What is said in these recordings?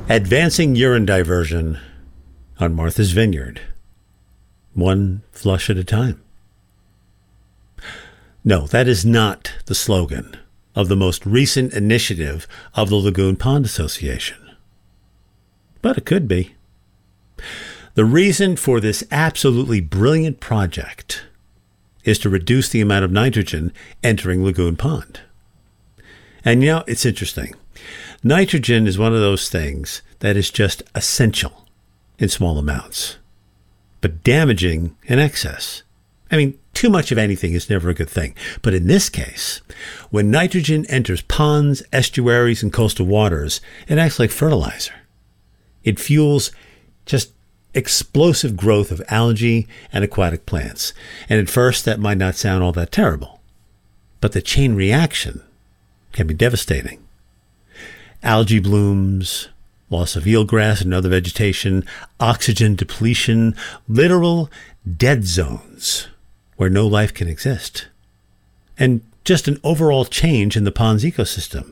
Advancing urine diversion on Martha's Vineyard, one flush at a time. No, that is not the slogan of the most recent initiative of the Lagoon Pond Association. But it could be. The reason for this absolutely brilliant project is to reduce the amount of nitrogen entering Lagoon Pond. And it's interesting. Nitrogen is one of those things that is just essential in small amounts, but damaging in excess. I mean, too much of anything is never a good thing. But in this case, when nitrogen enters ponds, estuaries, and coastal waters, it acts like fertilizer. It fuels just explosive growth of algae and aquatic plants. And at first, that might not sound all that terrible. But the chain reaction can be devastating. Algae blooms, loss of eelgrass and other vegetation, oxygen depletion, literal dead zones where no life can exist, and just an overall change in the pond's ecosystem.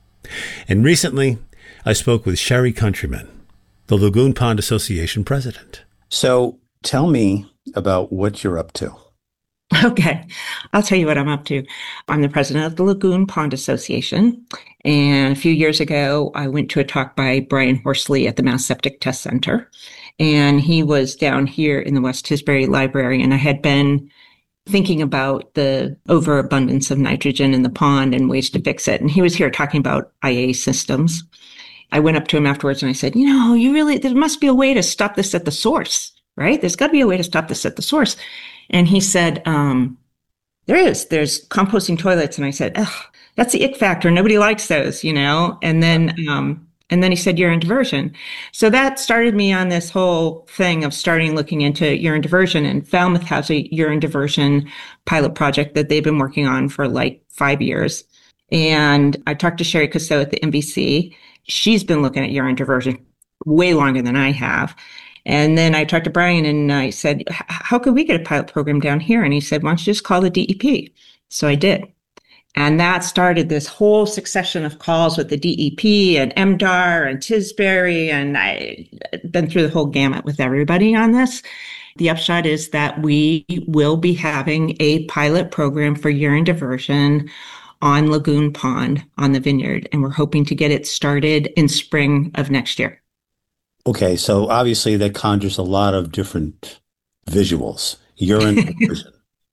And recently, I spoke with Sherry Countryman, the Lagoon Pond Association president. So tell me about what you're up to. Okay, I'll tell you what I'm up to. I'm the president of the Lagoon Pond Association. And a few years ago, I went to a talk by Brian Horsley at the Mass Septic Test Center. And he was down here in the West Tisbury Library. And I had been thinking about the overabundance of nitrogen in the pond and ways to fix it. And he was here talking about IA systems. I went up to him afterwards and I said, there must be a way to stop this at the source, right? There's got to be a way to stop this at the source. And he said, there is. There's composting toilets. And I said, that's the ick factor. Nobody likes those, And then he said urine diversion. So that started me on this whole thing of starting looking into urine diversion. And Falmouth has a urine diversion pilot project that they've been working on for like 5 years. And I talked to Sherry Cousseau at the NBC. She's been looking at urine diversion way longer than I have. And then I talked to Brian and I said, how could we get a pilot program down here? And he said, why don't you just call the DEP? So I did. And that started this whole succession of calls with the DEP and MDAR and Tisbury. And I've been through the whole gamut with everybody on this. The upshot is that we will be having a pilot program for urine diversion on Lagoon Pond on the Vineyard. And we're hoping to get it started in spring of next year. Okay, so obviously that conjures a lot of different visuals, urine diversion.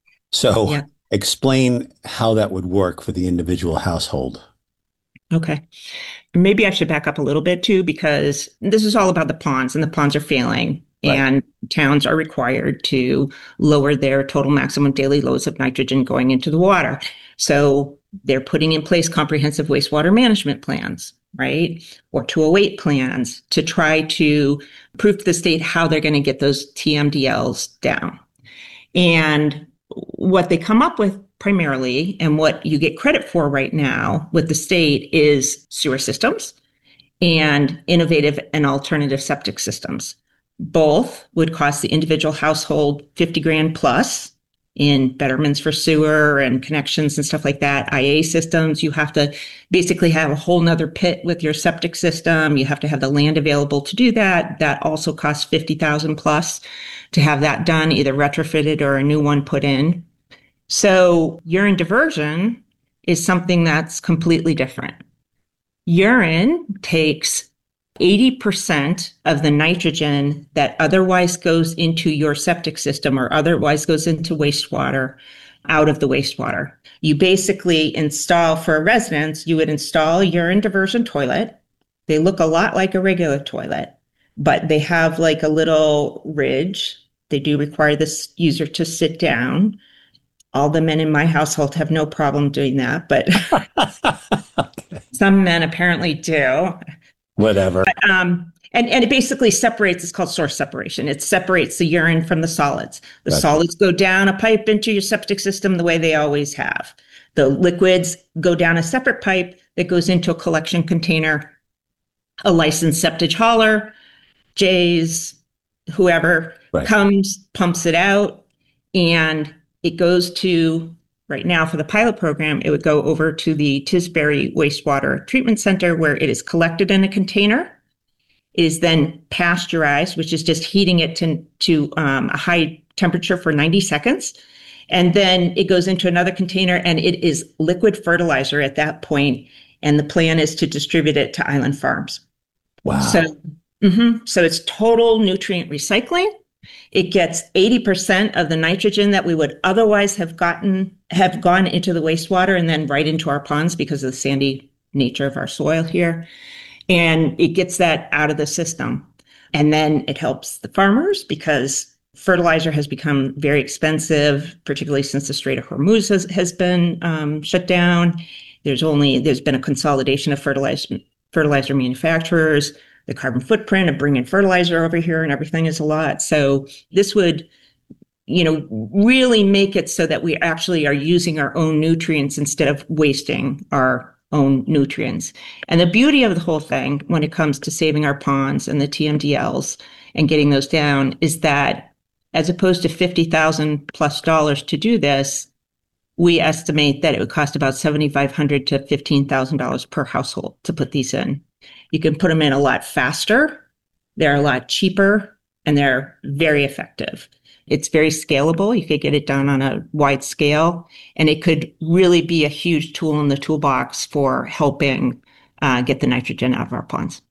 So yeah. Explain how that would work for the individual household. Okay. Maybe I should back up a little bit too, because this is all about the ponds and the ponds are failing. Right. And towns are required to lower their total maximum daily loads of nitrogen going into the water. So they're putting in place comprehensive wastewater management plans, right? Or 208 plans to try to prove to the state how they're going to get those TMDLs down. And what they come up with primarily, and what you get credit for right now with the state, is sewer systems and innovative and alternative septic systems. Both would cost the individual household 50 grand plus in betterments for sewer and connections and stuff like that. IA systems, you have to basically have a whole nother pit with your septic system. You have to have the land available to do that. That also costs 50,000 plus to have that done, either retrofitted or a new one put in. So urine diversion is something that's completely different. Urine takes 80% of the nitrogen that otherwise goes into your septic system or otherwise goes into wastewater out of the wastewater. You basically install, for a residence, you would install a urine diversion toilet. They look a lot like a regular toilet, but they have like a little ridge. They do require this user to sit down. All the men in my household have no problem doing that, but some men apparently do. Whatever. But, and it basically separates, it's called source separation. It separates the urine from the solids. The solids go down a pipe into your septic system the way they always have. The liquids go down a separate pipe that goes into a collection container. A licensed septic hauler, Jay's, whoever comes, pumps it out, and it goes to, right now for the pilot program, it would go over to the Tisbury Wastewater Treatment Center, where it is collected in a container is then pasteurized, which is just heating it to a high temperature for 90 seconds. And then it goes into another container and it is liquid fertilizer at that point. And the plan is to distribute it to island farms. Wow. So it's total nutrient recycling. It gets 80% of the nitrogen that we would otherwise have gone into the wastewater and then right into our ponds because of the sandy nature of our soil here. And it gets that out of the system. And then it helps the farmers because fertilizer has become very expensive, particularly since the Strait of Hormuz has been shut down. There's been a consolidation of fertilizer manufacturers. The carbon footprint of bringing fertilizer over here and everything is a lot. So this would, really make it so that we actually are using our own nutrients instead of wasting our own nutrients. And the beauty of the whole thing when it comes to saving our ponds and the TMDLs and getting those down is that as opposed to $50,000+ to do this, we estimate that it would cost about $7,500 to $15,000 per household to put these in. You can put them in a lot faster, they're a lot cheaper, and they're very effective. It's very scalable. You could get it done on a wide scale, and it could really be a huge tool in the toolbox for helping get the nitrogen out of our ponds.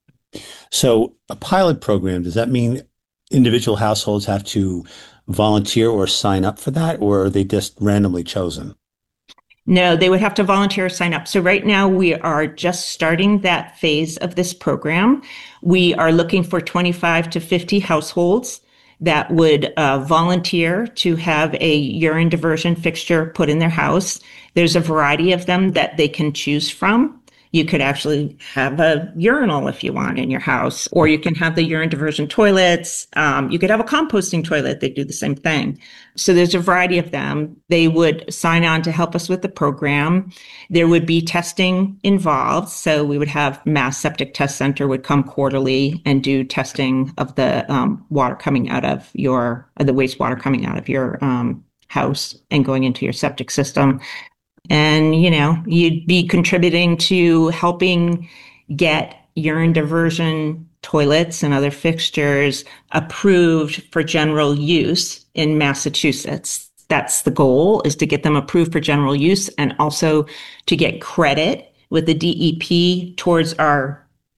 So a pilot program, does that mean individual households have to volunteer or sign up for that, or are they just randomly chosen? No, they would have to volunteer or sign up. So right now we are just starting that phase of this program. We are looking for 25 to 50 households that would volunteer to have a urine diversion fixture put in their house. There's a variety of them that they can choose from. You could actually have a urinal if you want in your house, or you can have the urine diversion toilets. You could have a composting toilet. They do the same thing. So there's a variety of them. They would sign on to help us with the program. There would be testing involved. So we would have Mass Septic Test Center would come quarterly and do testing of the water coming out of the wastewater coming out of your house and going into your septic system. And, you'd be contributing to helping get urine diversion toilets and other fixtures approved for general use in Massachusetts. That's the goal, is to get them approved for general use and also to get credit with the DEP towards the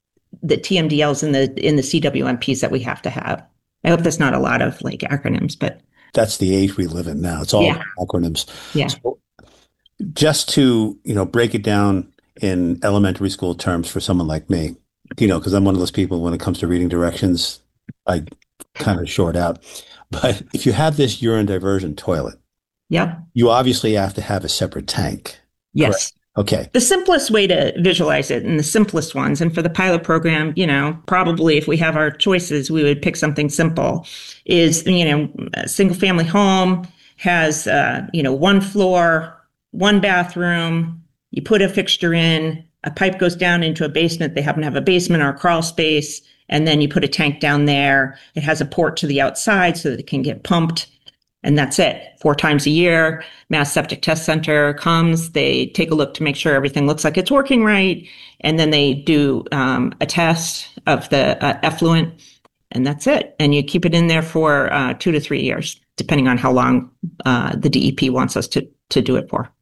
TMDLs and the CWMPs that we have to have. I hope that's not a lot of acronyms, but that's the age we live in now. It's all acronyms. Yeah. So just to, break it down in elementary school terms for someone like me, because I'm one of those people when it comes to reading directions, I kind of short out. But if you have this urine diversion toilet, you obviously have to have a separate tank. Yes. Correct? Okay. The simplest way to visualize it and the simplest ones, and for the pilot program, probably if we have our choices, we would pick something simple, is, a single family home has, one floor, one bathroom, you put a fixture in, a pipe goes down into a basement. They happen to have a basement or a crawl space. And then you put a tank down there. It has a port to the outside so that it can get pumped. And that's it. 4 times a year, Mass Septic Test Center comes. They take a look to make sure everything looks like it's working right. And then they do a test of the effluent. And that's it. And you keep it in there for 2 to 3 years, depending on how long the DEP wants us to do it for.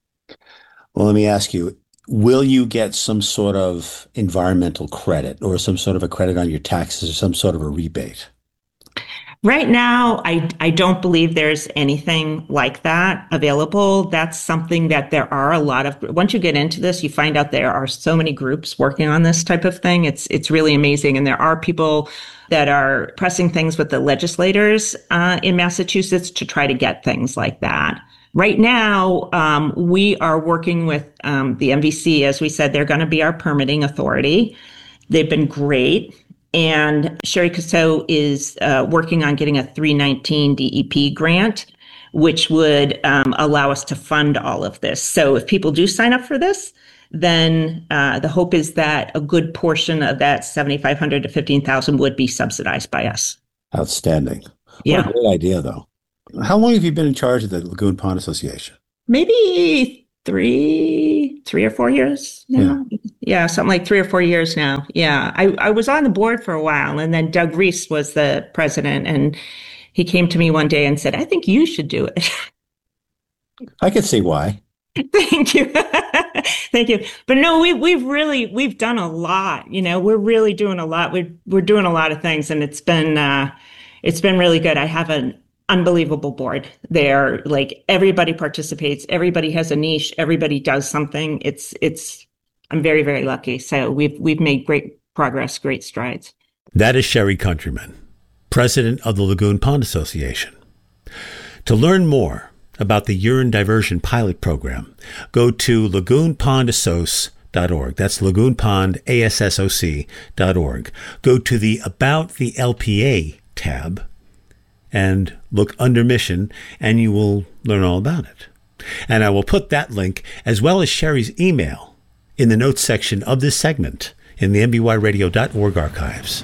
Well, let me ask you, will you get some sort of environmental credit or some sort of a credit on your taxes or some sort of a rebate? Right now, I don't believe there's anything like that available. That's something that there are a lot of, once you get into this, you find out there are so many groups working on this type of thing. It's really amazing. And there are people that are pressing things with the legislators in Massachusetts to try to get things like that. Right now, we are working with the MVC. As we said, they're going to be our permitting authority. They've been great. And Sherry Casso is working on getting a 319 DEP grant, which would allow us to fund all of this. So if people do sign up for this, then the hope is that a good portion of that $7,500 to $15,000 would be subsidized by us. Outstanding. Yeah. What a great idea, though. How long have you been in charge of the Lagoon Pond Association? Maybe three 3 or 4 years now. Yeah, something like 3 or 4 years now. Yeah, I was on the board for a while, and then Doug Reese was the president, and he came to me one day and said, "I think you should do it." I can see why. Thank you. Thank you. But no, we've done a lot. We're really doing a lot. We're doing a lot of things, and it's been really good. I have an unbelievable board there. Like, everybody participates, everybody has a niche, everybody does something. I'm very, very lucky. So we've made great progress, great strides. That is Sherry Countryman, president of the Lagoon Pond Association. To learn more about the urine diversion pilot program, go to lagoonpondassoc.org. That's lagoonpondassoc.org. Go to the About the LPA tab and look under mission, and you will learn all about it. And I will put that link, as well as Sherry's email, in the notes section of this segment in the mvyradio.org archives.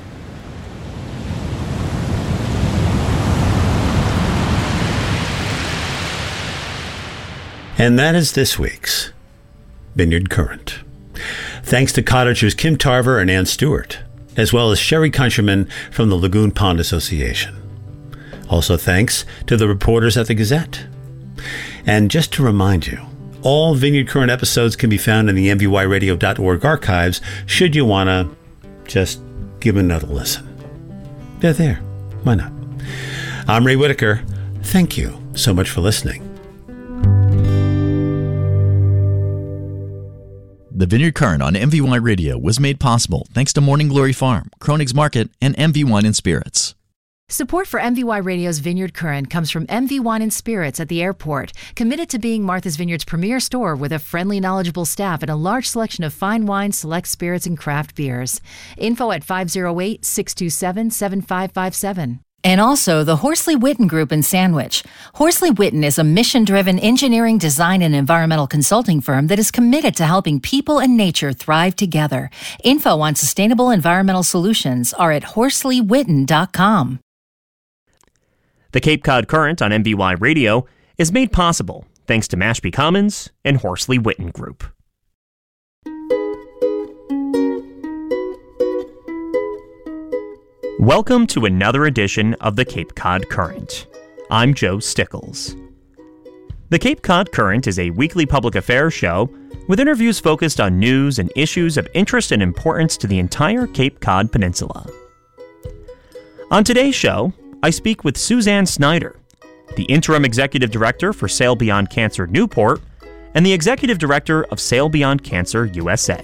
And that is this week's Vineyard Current. Thanks to cottagers Kim Tarver and Ann Stewart, as well as Sherry Countryman from the Lagoon Pond Association. Also thanks to the reporters at the Gazette. And just to remind you, all Vineyard Current episodes can be found in the mvyradio.org archives should you want to just give another listen. They're there. Why not? I'm Ray Whitaker. Thank you so much for listening. The Vineyard Current on MVY Radio was made possible thanks to Morning Glory Farm, Kroenig's Market, and MV Wine and Spirits. Support for MVY Radio's Vineyard Current comes from MV Wine and Spirits at the airport, committed to being Martha's Vineyard's premier store with a friendly, knowledgeable staff and a large selection of fine wines, select spirits, and craft beers. Info at 508-627-7557. And also the Horsley Witten Group in Sandwich. Horsley Witten is a mission-driven engineering, design, and environmental consulting firm that is committed to helping people and nature thrive together. Info on sustainable environmental solutions are at HorsleyWitten.com. The Cape Cod Current on MVY Radio is made possible thanks to Mashpee Commons and Horsley Witten Group. Welcome to another edition of the Cape Cod Current. I'm Joe Stickles. The Cape Cod Current is a weekly public affairs show with interviews focused on news and issues of interest and importance to the entire Cape Cod Peninsula. On today's show, I speak with Suzanne Snyder, the Interim Executive Director for Sail Beyond Cancer Newport and the Executive Director of Sail Beyond Cancer USA.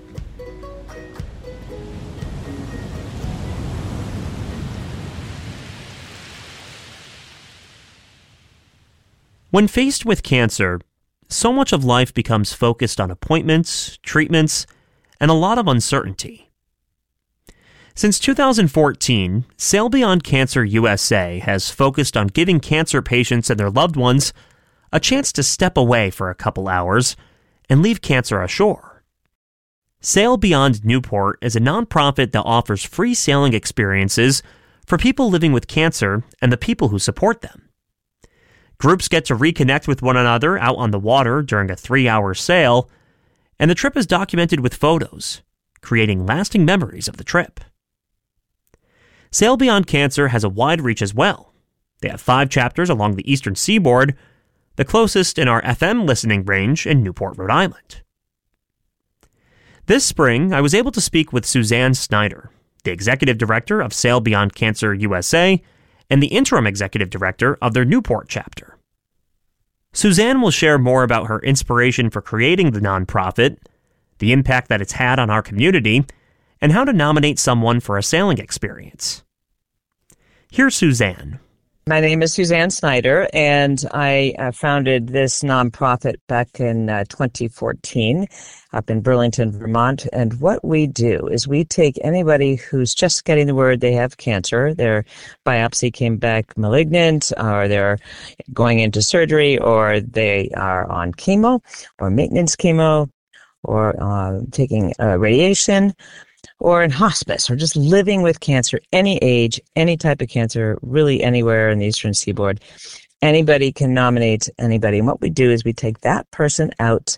When faced with cancer, so much of life becomes focused on appointments, treatments, and a lot of uncertainty. Since 2014, Sail Beyond Cancer USA has focused on giving cancer patients and their loved ones a chance to step away for a couple hours and leave cancer ashore. Sail Beyond Newport is a nonprofit that offers free sailing experiences for people living with cancer and the people who support them. Groups get to reconnect with one another out on the water during a 3-hour sail, and the trip is documented with photos, creating lasting memories of the trip. Sail Beyond Cancer has a wide reach as well. They have 5 chapters along the eastern seaboard, the closest in our FM listening range in Newport, Rhode Island. This spring, I was able to speak with Suzanne Snyder, the Executive Director of Sail Beyond Cancer USA and the Interim Executive Director of their Newport chapter. Suzanne will share more about her inspiration for creating the nonprofit, the impact that it's had on our community, and how to nominate someone for a sailing experience. Here's Suzanne. My name is Suzanne Snyder, and I founded this nonprofit back in 2014 up in Burlington, Vermont. And what we do is we take anybody who's just getting the word they have cancer, their biopsy came back malignant, or they're going into surgery, or they are on chemo or maintenance chemo, or taking radiation, or in hospice, or just living with cancer, any age, any type of cancer, really anywhere in the Eastern Seaboard. Anybody can nominate anybody. And what we do is we take that person out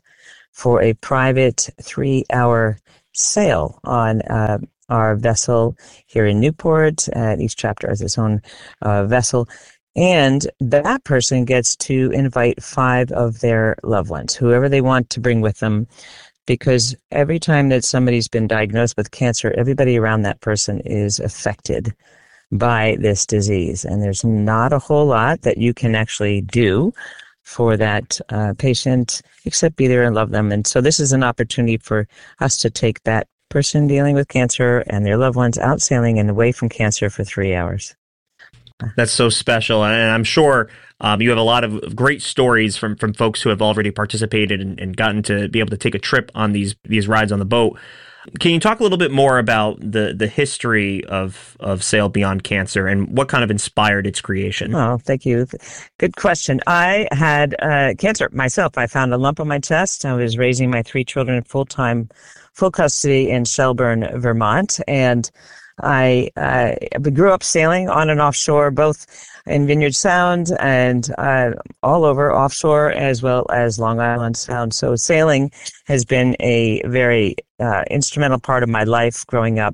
for a private 3-hour sail on our vessel here in Newport. Each chapter has its own vessel. And that person gets to invite 5 of their loved ones, whoever they want to bring with them, because every time that somebody's been diagnosed with cancer, everybody around that person is affected by this disease. And there's not a whole lot that you can actually do for that patient, except be there and love them. And so this is an opportunity for us to take that person dealing with cancer and their loved ones out sailing and away from cancer for 3 hours. That's so special. And I'm sure you have a lot of great stories from folks who have already participated and gotten to be able to take a trip on these rides on the boat. Can you talk a little bit more about the history of Sail Beyond Cancer and what kind of inspired its creation? Oh, thank you. Good question. I had cancer myself. I found a lump on my chest. I was raising my 3 children full custody in Shelburne, Vermont, and I grew up sailing on and offshore, both in Vineyard Sound and all over offshore, as well as Long Island Sound. So sailing has been a very instrumental part of my life growing up.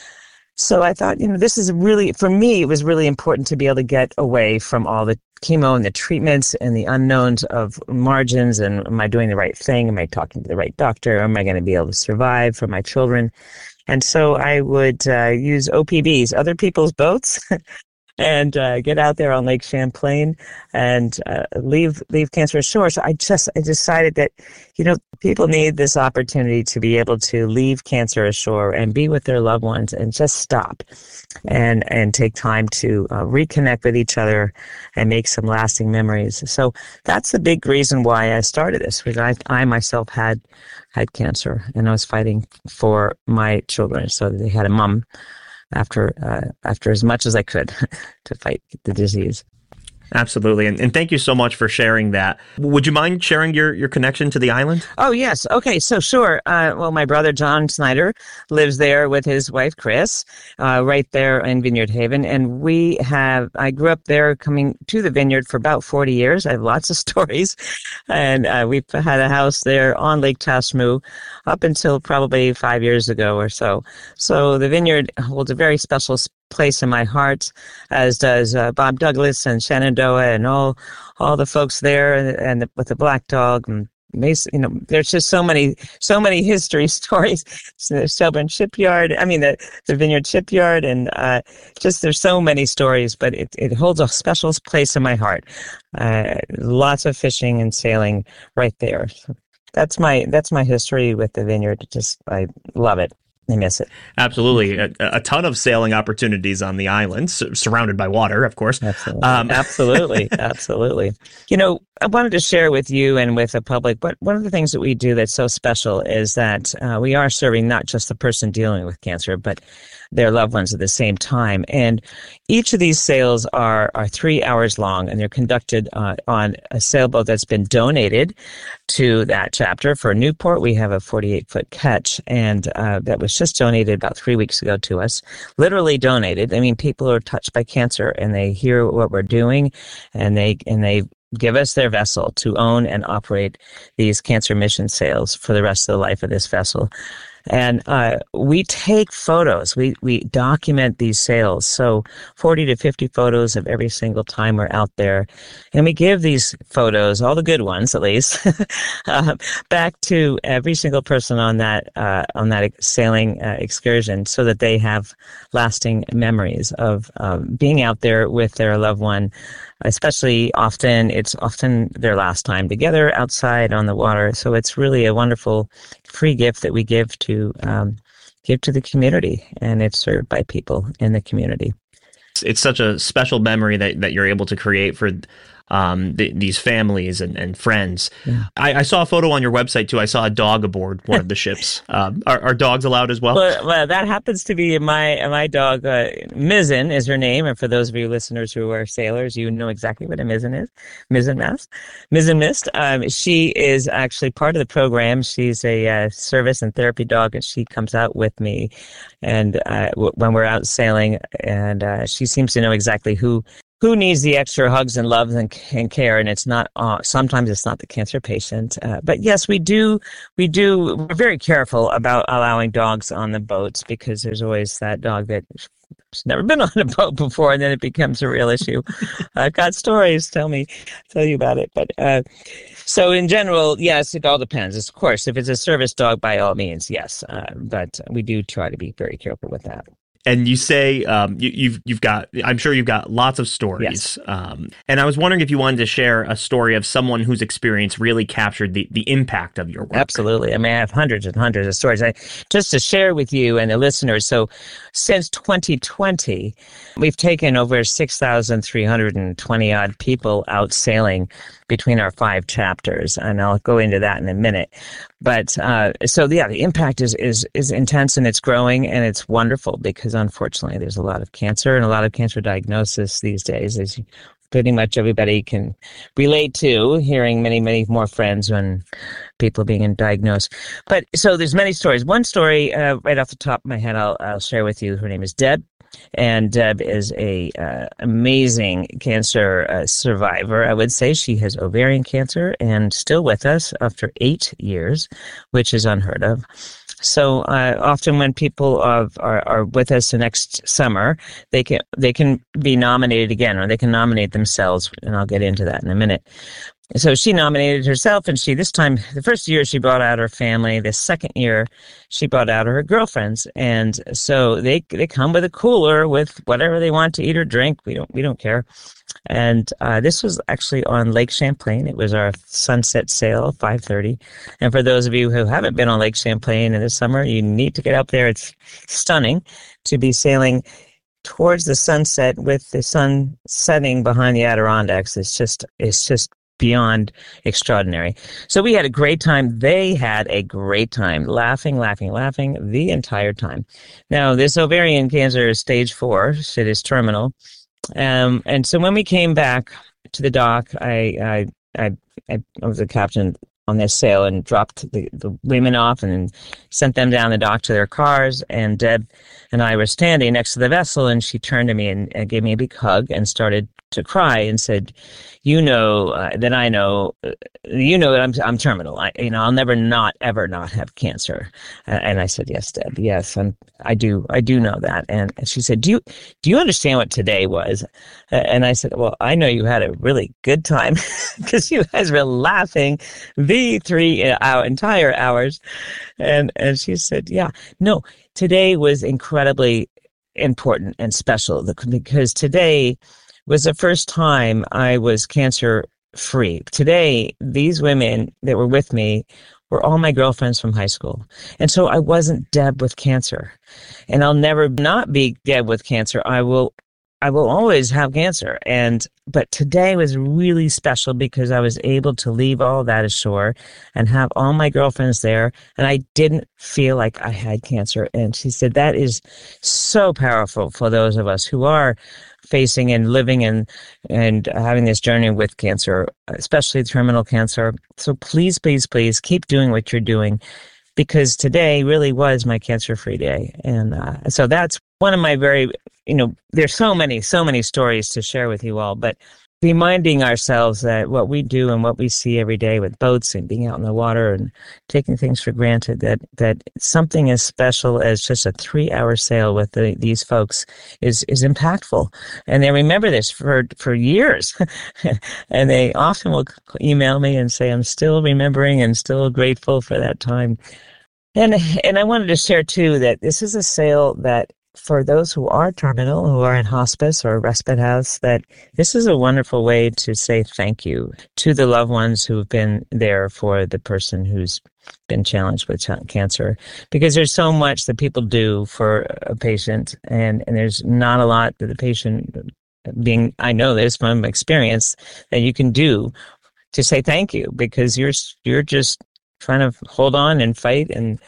So I thought, this is really, for me, it was really important to be able to get away from all the chemo and the treatments and the unknowns of margins, and am I doing the right thing? Am I talking to the right doctor? Am I going to be able to survive for my children? And so I would use OPBs, other people's boats, and get out there on Lake Champlain and leave cancer ashore. So I decided that, people need this opportunity to be able to leave cancer ashore and be with their loved ones and just stop and take time to reconnect with each other and make some lasting memories. So that's the big reason why I started this, because I myself had cancer, and I was fighting for my children so that they had a mom after as much as I could to fight the disease. Absolutely. And thank you so much for sharing that. Would you mind sharing your connection to the island? Oh, yes. Okay. So sure. Well, my brother, John Snyder, lives there with his wife, Chris, right there in Vineyard Haven. And I grew up there coming to the vineyard for about 40 years. I have lots of stories. And we've had a house there on Lake Tasmu up until probably 5 years ago or so. So the vineyard holds a very special place in my heart, as does Bob Douglas and Shenandoah and all the folks there, and with the Black Dog. And there's just so many history stories. So the Shelburne Shipyard, the Vineyard Shipyard, and just there's so many stories. But it holds a special place in my heart. Lots of fishing and sailing right there. So that's my history with the vineyard. I love it. I miss it. Absolutely. A ton of sailing opportunities on the island, surrounded by water, of course. Absolutely. Absolutely. I wanted to share with you and with the public, but one of the things that we do that's so special is that we are serving not just the person dealing with cancer, but their loved ones at the same time. And each of these sails are 3 hours long, and they're conducted on a sailboat that's been donated to that chapter. For Newport, we have a 48-foot ketch, and that was just donated about 3 weeks ago to us. Literally donated. People are touched by cancer, and they hear what we're doing, and they give us their vessel to own and operate these cancer mission sails for the rest of the life of this vessel. And we take photos. We document these sails. So 40 to 50 photos of every single time we're out there. And we give these photos, all the good ones at least, back to every single person on that sailing excursion, so that they have lasting memories of being out there with their loved one. Especially it's often their last time together outside on the water. So it's really a wonderful free gift that we give to the community, and it's served by people in the community. It's such a special memory that you're able to create for these families and friends. Yeah. I saw a photo on your website too. I saw a dog aboard one of the ships. Are dogs allowed as well? Well, that happens to be my dog. Mizzen is her name, and for those of you listeners who are sailors, you know exactly what a Mizzen is. Mizzen Mist. She is actually part of the program. She's a service and therapy dog, and she comes out with me, and when we're out sailing, and she seems to know exactly who who needs the extra hugs and loves and care? And it's not, sometimes it's not the cancer patient. But yes, we're very careful about allowing dogs on the boats, because there's always that dog that's never been on a boat before, and then it becomes a real issue. I've got stories, tell you about it. But so in general, yes, it all depends. Of course, if it's a service dog, by all means, yes. But we do try to be very careful with that. And you say you've got, I'm sure you've got lots of stories. Yes. And I was wondering if you wanted to share a story of someone whose experience really captured the impact of your work. Absolutely. I mean, I have hundreds and hundreds of stories. Just to share with you and the listeners, so since 2020, we've taken over 6,320 odd people out sailing between our 5 chapters, and I'll go into that in a minute. But so yeah, the impact is intense, and it's growing, and it's wonderful, because unfortunately there's a lot of cancer and a lot of cancer diagnosis these days, as pretty much everybody can relate to, hearing many, many more friends when people are being diagnosed. But so there's many stories. One story right off the top of my head I'll share with you. Her name is Deb. And Deb is a amazing cancer survivor. I would say she has ovarian cancer and still with us after 8 years, which is unheard of. So often when people are with us the next summer, they can be nominated again, or they can nominate themselves, and I'll get into that in a minute. So she nominated herself, and this time, the first year she brought out her family. The second year she brought out her girlfriends. And so they come with a cooler with whatever they want to eat or drink. We don't care. And this was actually on Lake Champlain. It was our sunset sail, 5:30. And for those of you who haven't been on Lake Champlain in the summer, you need to get up there. It's stunning to be sailing towards the sunset with the sun setting behind the Adirondacks. It's just beyond extraordinary. So we had a great time. They had a great time, laughing the entire time. Now, this ovarian cancer is stage 4. It is terminal. And so when we came back to the dock, I was the captain on this sail and dropped the women off and sent them down the dock to their cars. And Deb and I were standing next to the vessel, and she turned to me and gave me a big hug and started to cry and said, that I know that I'm terminal. I'll never not ever not have cancer. And I said, yes, Deb, yes, I do know that. And she said, do you understand what today was? And I said, well, I know you had a really good time, because you guys were laughing the 3 entire hours. And she said, yeah, no, today was incredibly important and special, because today was the first time I was cancer-free. Today, these women that were with me were all my girlfriends from high school. And so I wasn't Deb with cancer. And I'll never not be Deb with cancer. I will always have cancer. But today was really special, because I was able to leave all that ashore and have all my girlfriends there, and I didn't feel like I had cancer. And she said that is so powerful for those of us who are facing and living and having this journey with cancer, especially terminal cancer. So please, please, please keep doing what you're doing, because today really was my cancer-free day. And so that's one of my very, there's so many stories to share with you all, but reminding ourselves that what we do and what we see every day with boats and being out in the water and taking things for granted, that something as special as just a 3-hour sail with these folks is impactful. And they remember this for years. And they often will email me and say, I'm still remembering and still grateful for that time. And I wanted to share too that this is a sail that, for those who are terminal, who are in hospice or respite house, that this is a wonderful way to say thank you to the loved ones who've been there for the person who's been challenged with cancer. Because there's so much that people do for a patient, and there's not a lot that the patient, I know this from experience, that you can do to say thank you, because you're just trying to hold on and fight. And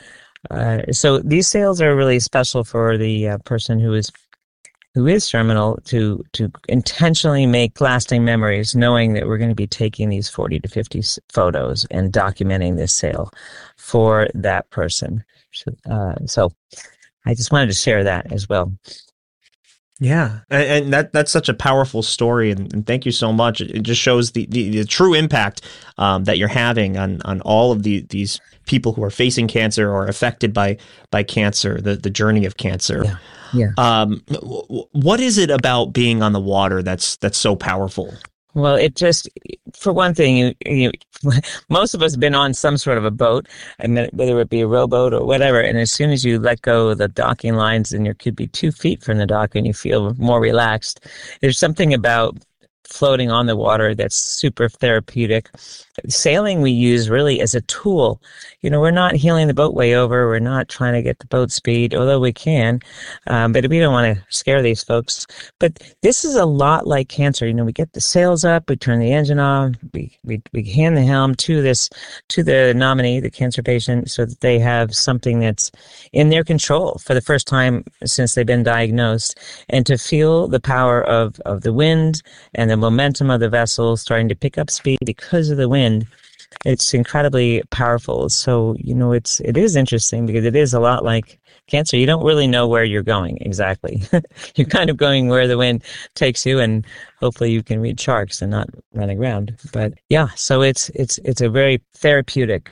so these sails are really special for the person who is terminal to intentionally make lasting memories, knowing that we're going to be taking these 40 to 50 photos and documenting this sail for that person. So I just wanted to share that as well. Yeah, and that's such a powerful story, and thank you so much. It just shows the true impact that you're having on all of these people who are facing cancer or affected by cancer, the journey of cancer. Yeah. What is it about being on the water that's so powerful? Well, it just, for one thing, you most of us have been on some sort of a boat, and whether it be a rowboat or whatever, and as soon as you let go of the docking lines and you could be 2 feet from the dock and you feel more relaxed, there's something about floating on the water that's super therapeutic. Sailing we use really as a tool. We're not heeling the boat way over. We're not trying to get the boat speed, although we can, but we don't want to scare these folks. But this is a lot like cancer. We get the sails up, we turn the engine on, we hand the helm to the nominee, the cancer patient, so that they have something that's in their control for the first time since they've been diagnosed, and to feel the power of the wind and the momentum of the vessel starting to pick up speed because of the wind. It's incredibly powerful. So, it is interesting because it is a lot like cancer. You don't really know where you're going exactly. You're kind of going where the wind takes you, and hopefully you can read sharks and not run aground. But yeah, so it's a very therapeutic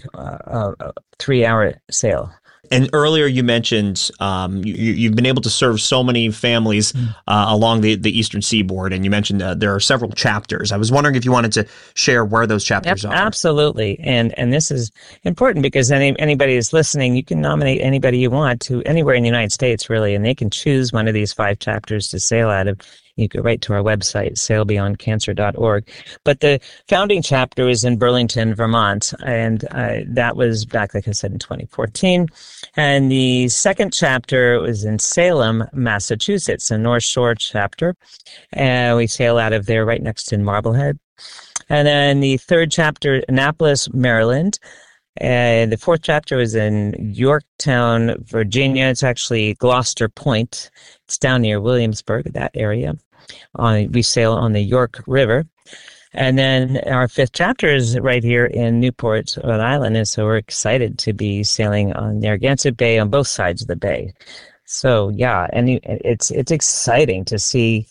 3-hour sail. And earlier you mentioned you've been able to serve so many families along the eastern seaboard, and you mentioned there are several chapters. I was wondering if you wanted to share where those chapters are. Absolutely, and this is important because anybody who's listening, you can nominate anybody you want to anywhere in the United States, really, and they can choose one of these 5 chapters to sail out of. You go right to our website, sailbeyondcancer.org. But the founding chapter is in Burlington, Vermont, and that was back, like I said, in 2014. And the second chapter was in Salem, Massachusetts, a North Shore chapter. And we sail out of there right next to Marblehead. And then the third chapter, Annapolis, Maryland. And the fourth chapter is in Yorktown, Virginia. It's actually Gloucester Point. It's down near Williamsburg, that area. We sail on the York River. And then our fifth chapter is right here in Newport, Rhode Island. And so we're excited to be sailing on Narragansett Bay on both sides of the bay. So, yeah, and it's exciting to see,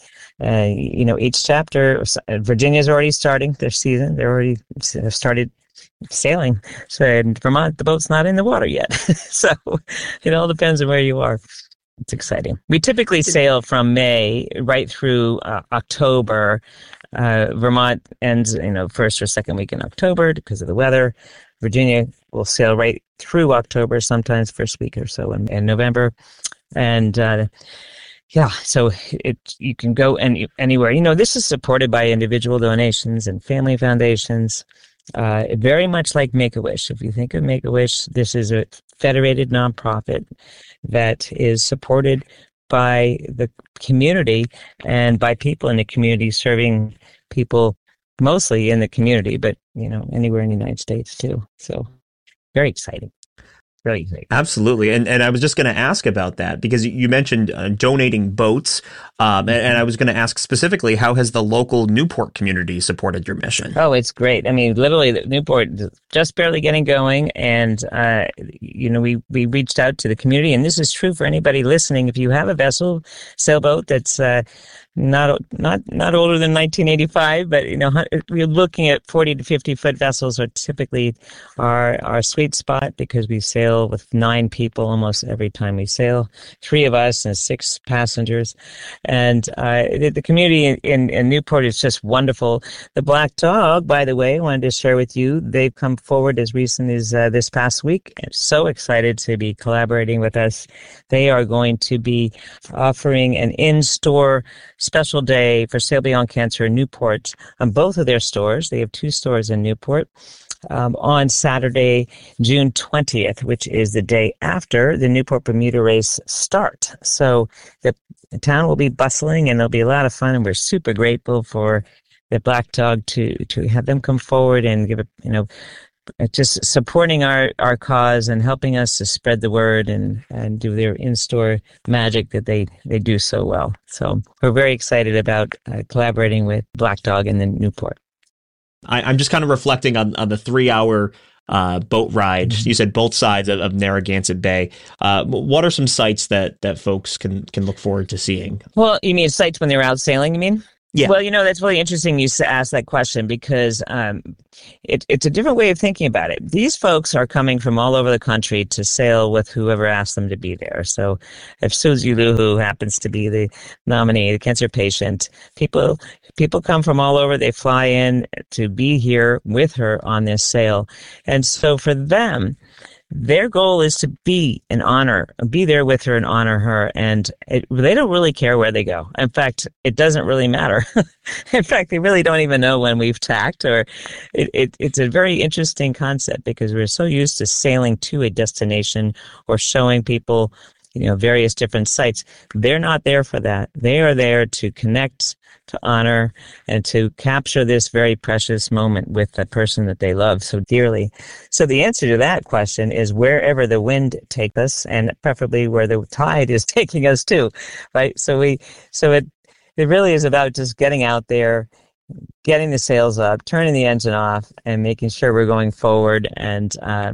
each chapter. Virginia's already starting their season. They've started sailing. So in Vermont, the boat's not in the water yet. So it all depends on where you are. It's exciting. We typically sail from May right through October. Vermont ends, first or second week in October because of the weather. Virginia will sail right through October, sometimes first week or so in November. And so you can go anywhere. This is supported by individual donations and family foundations. Very much like Make-A-Wish. If you think of Make-A-Wish, this is a federated nonprofit that is supported by the community and by people in the community, serving people mostly in the community, but anywhere in the United States too. So very exciting. Really exciting. Absolutely. And I was just going to ask about that because you mentioned donating boats. And I was going to ask specifically, how has the local Newport community supported your mission? Oh, it's great. I mean, literally, Newport just barely getting going. And, we reached out to the community. And this is true for anybody listening. If you have a vessel, sailboat that's not older than 1985, but we're looking at 40 to 50 foot vessels are typically our sweet spot because we sail with 9 people almost every time we sail, 3 of us and 6 passengers. And the community in Newport is just wonderful. The Black Dog, by the way, I wanted to share with you, they've come forward as recent as this past week. I'm so excited to be collaborating with us. They are going to be offering an in-store special day for Sail Beyond Cancer in Newport on both of their stores. They have 2 stores in Newport. On Saturday, June 20th, which is the day after the Newport Bermuda race start. So the town will be bustling and it'll be a lot of fun, and we're super grateful for the Black Dog to have them come forward and give just supporting our cause and helping us to spread the word and do their in-store magic that they do so well. So we're very excited about collaborating with Black Dog and then Newport. I'm just kind of reflecting on the 3-hour boat ride. You said both sides of Narragansett Bay. What are some sites that folks can look forward to seeing? Well, you mean sites when they're out sailing, you mean? Yeah. Well, that's really interesting you ask that question because it's a different way of thinking about it. These folks are coming from all over the country to sail with whoever asked them to be there. So if Susie Liu, who happens to be the nominee, the cancer patient, people come from all over. They fly in to be here with her on this sail. And so for them, their goal is to be there with her and honor her. And they don't really care where they go. In fact, it doesn't really matter. In fact, they really don't even know when we've tacked. Or it's a very interesting concept because we're so used to sailing to a destination or showing people, various different sites. They're not there for that. They are there to connect, to honor, and to capture this very precious moment with the person that they love so dearly. So the answer to that question is wherever the wind takes us, and preferably where the tide is taking us to, right? So it really is about just getting out there, getting the sails up, turning the engine off, and making sure we're going forward and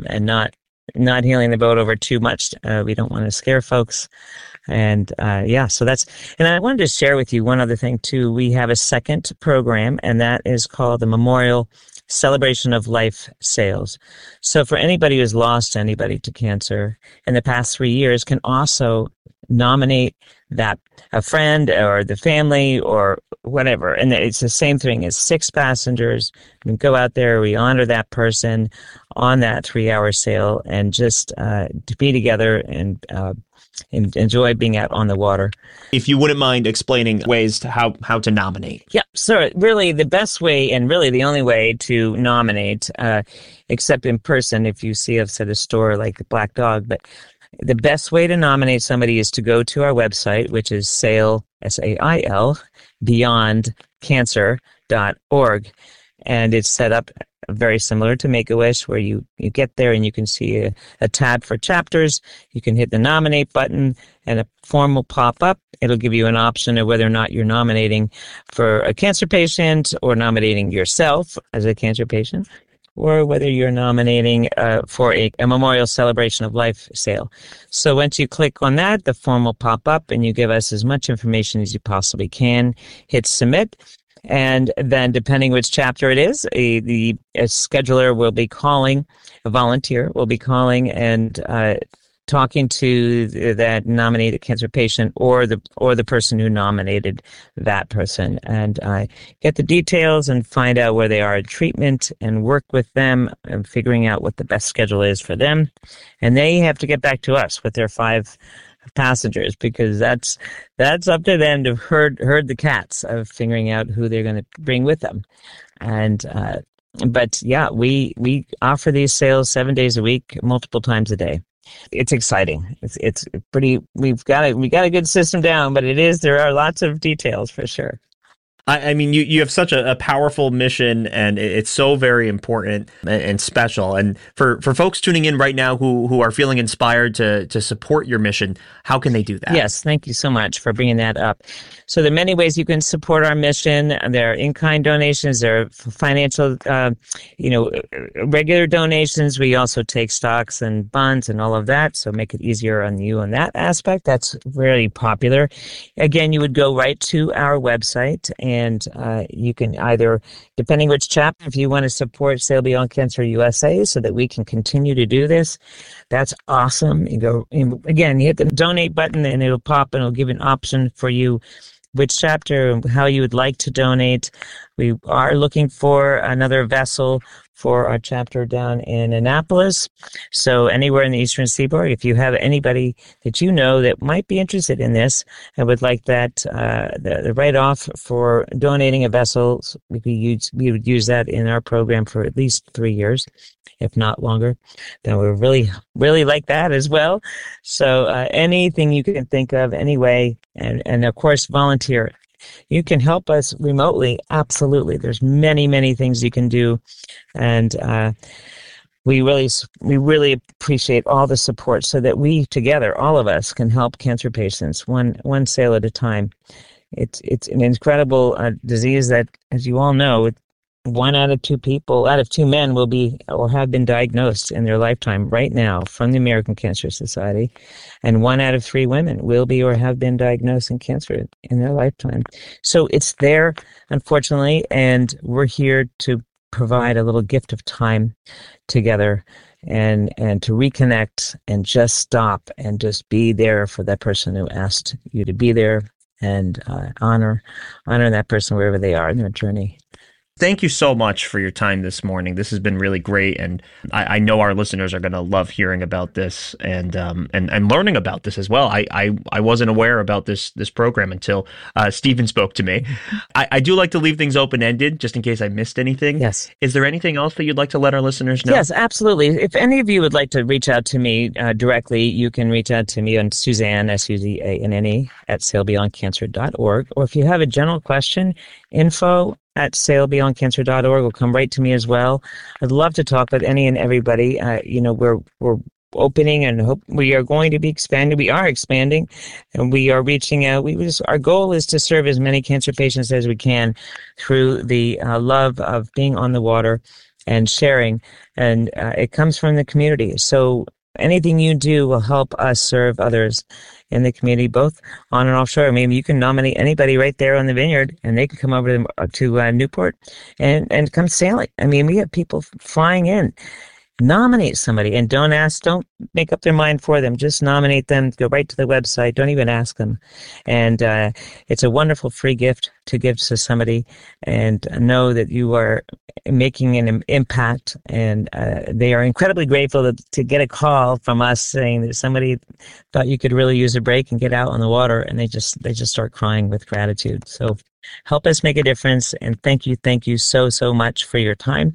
not heeling the boat over too much. We don't want to scare folks. And so and I wanted to share with you one other thing too. We have a second program, and that is called the Memorial Celebration of Life Sails. So for anybody who's lost anybody to cancer in the past 3 years can also nominate that a friend or the family or whatever. And it's the same thing as 6 passengers. We go out there, we honor that person on that 3-hour sail and just to be together and enjoy being out on the water. If you wouldn't mind explaining ways to how to nominate. Yeah, so really the best way and really the only way to nominate, except in person if you see us at a store like the Black Dog, but the best way to nominate somebody is to go to our website, which is SAIL, S-A-I-L, beyondcancer.org. And it's set up very similar to Make-A-Wish, where you get there and you can see a tab for chapters. You can hit the nominate button and a form will pop up. It'll give you an option of whether or not you're nominating for a cancer patient or nominating yourself as a cancer patient, or whether you're nominating for a Memorial Celebration of Life sail. So once you click on that, the form will pop up and you give us as much information as you possibly can. Hit submit. And then depending which chapter it is, a scheduler will be calling, a volunteer will be calling and talking to that nominated cancer patient or the person who nominated that person, and get the details and find out where they are in treatment and work with them and figuring out what the best schedule is for them. And they have to get back to us with their 5 passengers, because that's up to them to herd the cats of figuring out who they're going to bring with them. And but yeah, we offer these sails 7 days a week, multiple times a day. It's exciting. It's pretty. We got a good system down, but there are lots of details for sure. I mean, you have such a powerful mission, and it's so very important and special. And for folks tuning in right now who are feeling inspired to support your mission, how can they do that? Yes, thank you so much for bringing that up. So there are many ways you can support our mission. There are in-kind donations. There are financial, regular donations. We also take stocks and bonds and all of that, so make it easier on you on that aspect. That's really popular. Again, you would go right to our website, and you can either, depending which chapter, if you want to support Sail Beyond Cancer USA so that we can continue to do this, that's awesome. You go, again, you hit the donate button and it'll pop and it'll give you an option for you which chapter, how you would like to donate. We are looking for another vessel for our chapter down in Annapolis. So anywhere in the Eastern Seaboard, if you have anybody that you know that might be interested in this and would like that, the write-off for donating a vessel, we would use that in our program for at least 3 years, if not longer. Then we really, really like that as well. So anything you can think of, anyway, and of course, volunteer. You can help us remotely. Absolutely. There's many, many things you can do. And we really appreciate all the support so that we together, all of us, can help cancer patients one sail at a time. It's an incredible disease that, as you all know, 1 out of 2 people, out of 2 men will be or have been diagnosed in their lifetime right now from the American Cancer Society. And 1 out of 3 women will be or have been diagnosed in cancer in their lifetime. So it's there, unfortunately, and we're here to provide a little gift of time together and to reconnect and just stop and just be there for that person who asked you to be there, and honor that person wherever they are in their journey. Thank you so much for your time this morning. This has been really great, and I know our listeners are going to love hearing about this and learning about this as well. I wasn't aware about this program until Stephen spoke to me. I do like to leave things open-ended just in case I missed anything. Yes. Is there anything else that you'd like to let our listeners know? Yes, absolutely. If any of you would like to reach out to me directly, you can reach out to me on Suzanne, SUZANNE, at sailbeyondcancer.org. Or if you have a general question, info@sailbeyondcancer.org will come right to me as well. I'd love to talk with any and everybody. We're opening and hope we are going to be expanding. We are expanding, and we are reaching out. Our goal is to serve as many cancer patients as we can through the love of being on the water and sharing, and it comes from the community. So anything you do will help us serve others in the community, both on and offshore. I mean, you can nominate anybody right there on the vineyard, and they can come over to Newport and come sailing. I mean, we have people flying in. Nominate somebody, and don't make up their mind for them. Just nominate them. Go right to the website. Don't even ask them. And it's a wonderful free gift to give to somebody, and know that you are making an impact. And they are incredibly grateful to get a call from us saying that somebody thought you could really use a break and get out on the water, and they just start crying with gratitude. So help us make a difference, and thank you so much for your time.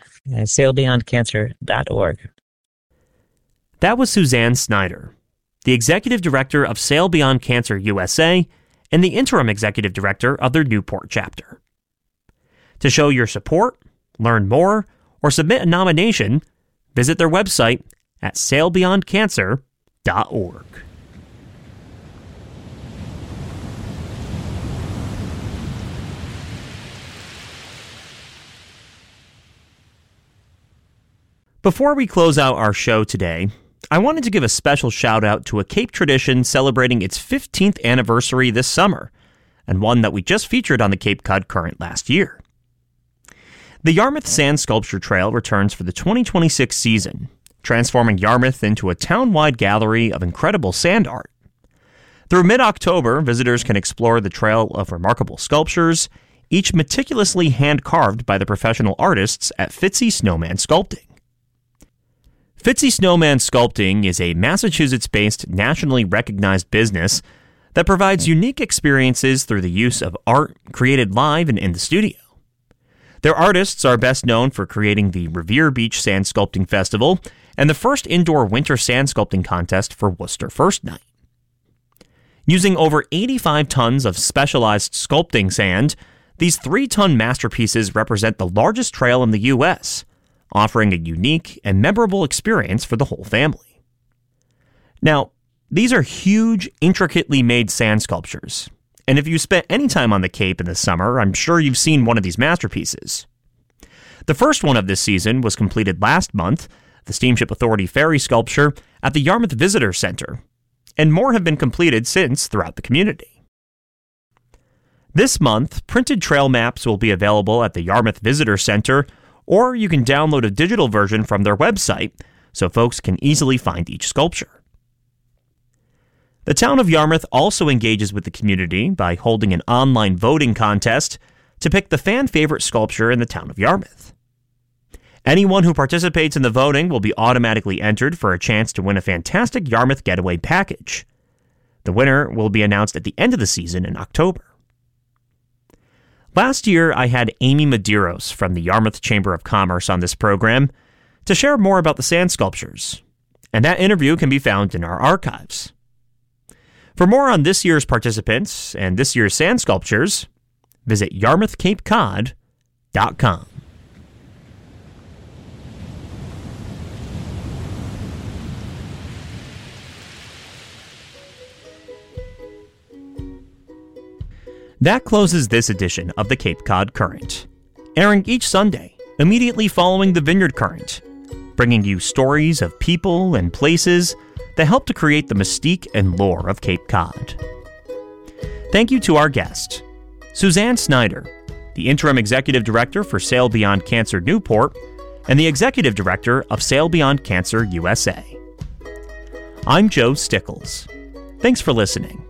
SailBeyondCancer.org. That was Suzanne Snyder, the Executive Director of Sail Beyond Cancer USA and the Interim Executive Director of their Newport chapter. To show your support, learn more, or submit a nomination, visit their website at sailbeyondcancer.org. Before we close out our show today, I wanted to give a special shout out to a Cape tradition celebrating its 15th anniversary this summer, and one that we just featured on the Cape Cod Current last year. The Yarmouth Sand Sculpture Trail returns for the 2026 season, transforming Yarmouth into a town-wide gallery of incredible sand art. Through mid-October, visitors can explore the trail of remarkable sculptures, each meticulously hand-carved by the professional artists at Fitzy Snowman Sculpting. Fitzy Snowman Sculpting is a Massachusetts-based, nationally recognized business that provides unique experiences through the use of art created live and in the studio. Their artists are best known for creating the Revere Beach Sand Sculpting Festival and the first indoor winter sand sculpting contest for Worcester First Night. Using over 85 tons of specialized sculpting sand, these 3-ton masterpieces represent the largest trail in the U.S., offering a unique and memorable experience for the whole family. Now, these are huge, intricately made sand sculptures, and if you spent any time on the Cape in the summer, I'm sure you've seen one of these masterpieces. The first one of this season was completed last month, the Steamship Authority ferry sculpture at the Yarmouth Visitor Center, and more have been completed since throughout the community. This month, printed trail maps will be available at the Yarmouth Visitor Center, or you can download a digital version from their website so folks can easily find each sculpture. The town of Yarmouth also engages with the community by holding an online voting contest to pick the fan favorite sculpture in the town of Yarmouth. Anyone who participates in the voting will be automatically entered for a chance to win a fantastic Yarmouth getaway package. The winner will be announced at the end of the season in October. Last year, I had Amy Medeiros from the Yarmouth Chamber of Commerce on this program to share more about the sand sculptures, and that interview can be found in our archives. For more on this year's participants and this year's sand sculptures, visit YarmouthCapeCod.com. That closes this edition of the Cape Cod Current. airing each Sunday immediately following the Vineyard Current, bringing you stories of people and places that help to create the mystique and lore of Cape Cod. Thank you to our guest, Suzanne Snyder, the Interim Executive Director for Sail Beyond Cancer Newport and the Executive Director of Sail Beyond Cancer USA. I'm Joe Stickles. Thanks for listening.